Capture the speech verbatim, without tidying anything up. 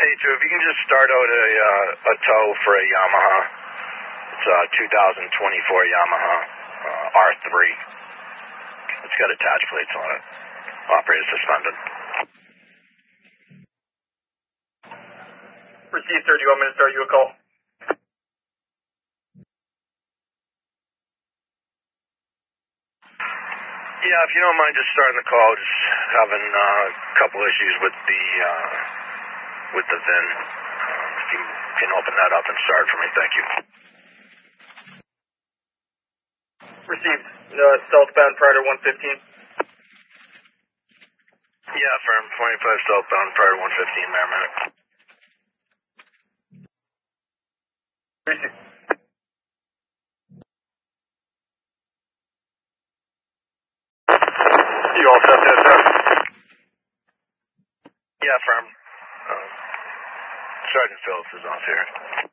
Hey, Joe, if you can just start out a, uh, a tow for a Yamaha. It's a two thousand twenty-four Yamaha uh, R three. It's got attached plates on it. Operator suspended. Received, sir. Do you want me to start you a call? Yeah, if you don't mind just starting the call, just having uh, a couple issues with the uh, with the V I N. Uh, if you can open that up and start for me, thank you. Received. Uh, southbound Prior one fifteen. Yeah, firm. twenty-five southbound Prior one fifteen, Merrimack. Received. You all set there, sir? Yeah, firm. Uh, Sergeant Phillips is off here.